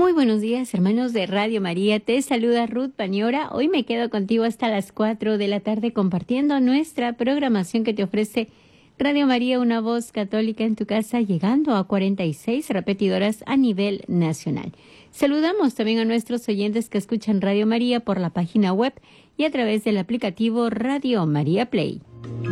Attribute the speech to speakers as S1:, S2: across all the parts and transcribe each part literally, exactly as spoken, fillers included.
S1: Muy buenos días, hermanos de Radio María. Te saluda Ruth Pañora. Hoy me quedo contigo hasta las cuatro de la tarde compartiendo nuestra programación que te ofrece Radio María, una voz católica en tu casa, llegando a cuarenta y seis repetidoras a nivel nacional. Saludamos también a nuestros oyentes que escuchan Radio María por la página web y a través del aplicativo Radio María Play.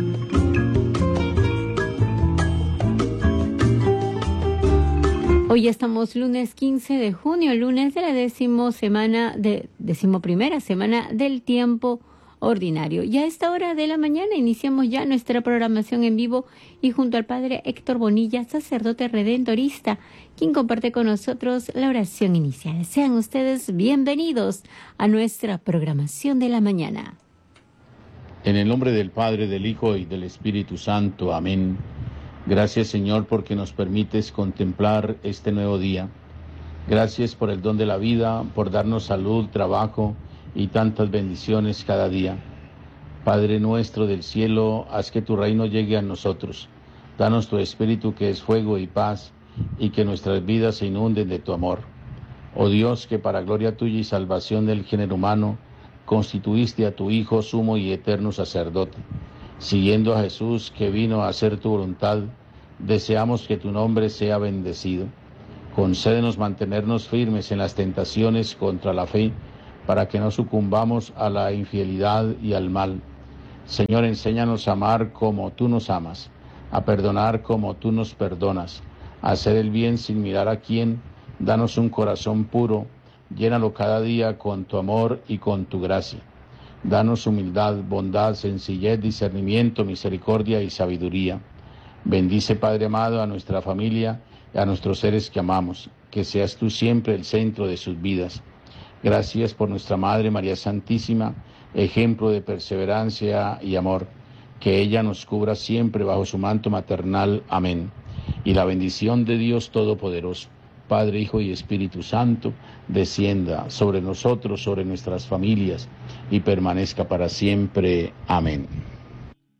S1: Hoy estamos lunes quince de junio, lunes de la décimo semana de decimoprimera semana del tiempo ordinario. Y a esta hora de la mañana iniciamos ya nuestra programación en vivo y junto al Padre Héctor Bonilla, sacerdote redentorista, quien comparte con nosotros la oración inicial. Sean ustedes bienvenidos a nuestra programación de la mañana.
S2: En el nombre del Padre, del Hijo y del Espíritu Santo. Amén. Gracias, Señor, porque nos permites contemplar este nuevo día. Gracias por el don de la vida, por darnos salud, trabajo y tantas bendiciones cada día. Padre nuestro del cielo, haz que tu reino llegue a nosotros. Danos tu Espíritu, que es fuego y paz, y que nuestras vidas se inunden de tu amor. Oh Dios, que para gloria tuya y salvación del género humano, constituiste a tu Hijo sumo y eterno sacerdote. Siguiendo a Jesús, que vino a hacer tu voluntad, deseamos que tu nombre sea bendecido. Concédenos mantenernos firmes en las tentaciones contra la fe, para que no sucumbamos a la infidelidad y al mal. Señor, enséñanos a amar como tú nos amas, a perdonar como tú nos perdonas, a hacer el bien sin mirar a quién. Danos un corazón puro, llénalo cada día con tu amor y con tu gracia. Danos humildad, bondad, sencillez, discernimiento, misericordia y sabiduría. Bendice, Padre amado, a nuestra familia y a nuestros seres que amamos, que seas tú siempre el centro de sus vidas. Gracias por nuestra Madre María Santísima, ejemplo de perseverancia y amor, que ella nos cubra siempre bajo su manto maternal. Amén. Y la bendición de Dios Todopoderoso, Padre, Hijo y Espíritu Santo, descienda sobre nosotros, sobre nuestras familias, y permanezca para siempre. Amén.